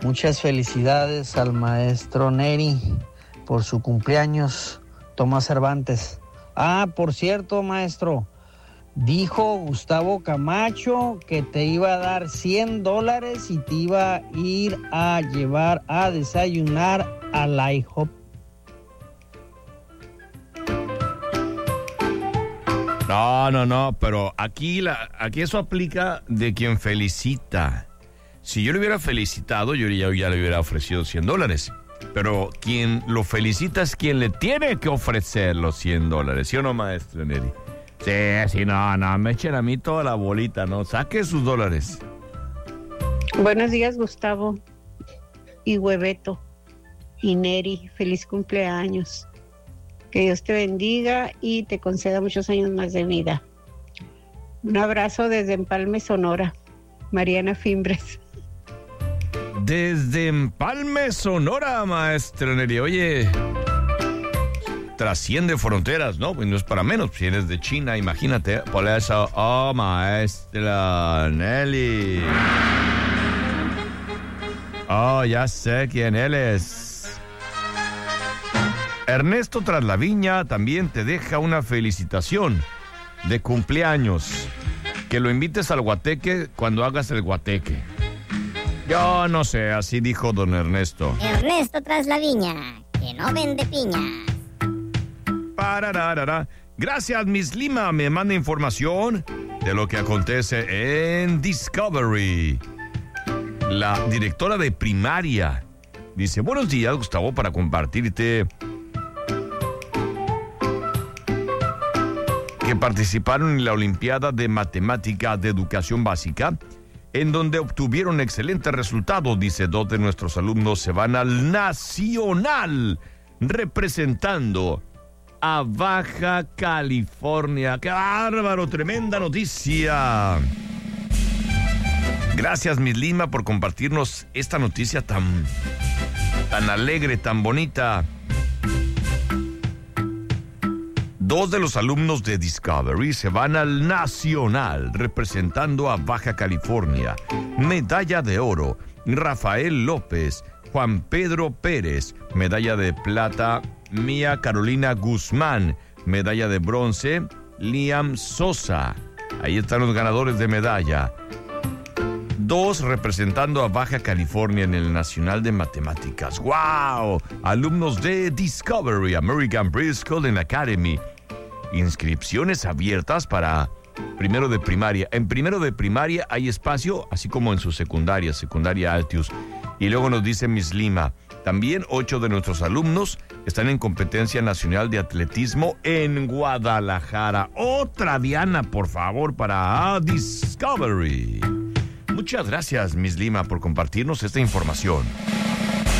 Muchas felicidades al maestro Neri por su cumpleaños, Tomás Cervantes. Por cierto, maestro, dijo Gustavo Camacho que te iba a dar $100 y te iba a ir a llevar a desayunar al IHOP. No, pero aquí eso aplica de quien felicita. Si yo le hubiera felicitado, yo ya le hubiera ofrecido $100. Pero quien lo felicita es quien le tiene que ofrecer los $100. ¿Sí o no, maestro Neri? Sí, no, me echen a mí toda la bolita, ¿no? Saque sus $. Buenos días, Gustavo y Hueveto y Neri. Feliz cumpleaños. Que Dios te bendiga y te conceda muchos años más de vida. Un abrazo desde Empalme, Sonora. Mariana Fimbres. Desde Empalme, Sonora, maestro Neri. Oye, trasciende fronteras, ¿no? Pues no es para menos. Si eres de China, imagínate. Por eso, maestra Nelly. Ya sé quién él es. Ernesto Traslaviña también te deja una felicitación de cumpleaños. Que lo invites al guateque cuando hagas el guateque. Yo no sé, así dijo don Ernesto. Ernesto Traslaviña, que no vende piñas. Parararara. Gracias, Miss Lima. Me manda información de lo que acontece en Discovery. La directora de primaria dice: buenos días, Gustavo, para compartirte que participaron en la Olimpiada de Matemática de Educación Básica, en donde obtuvieron excelentes resultados. Dice, 2 de nuestros alumnos se van al Nacional representando a Baja California. ¡Qué bárbaro! Tremenda noticia. Gracias, Miss Lima, por compartirnos esta noticia tan alegre, tan bonita. 2 de los alumnos de Discovery se van al Nacional representando a Baja California. Medalla de oro, Rafael López, Juan Pedro Pérez. Medalla de plata, Mía Carolina Guzmán. Medalla de bronce, Liam Sosa. Ahí están los ganadores de medalla. 2 representando a Baja California en el Nacional de Matemáticas. ¡Wow! Alumnos de Discovery American Preschool and Academy. Inscripciones abiertas para primero de primaria. En primero de primaria hay espacio, así como en su secundaria Altius. Y luego nos dice Miss Lima, también 8 de nuestros alumnos están en competencia nacional de atletismo en Guadalajara. Otra diana, por favor, para Discovery. Muchas gracias, Miss Lima, por compartirnos esta información.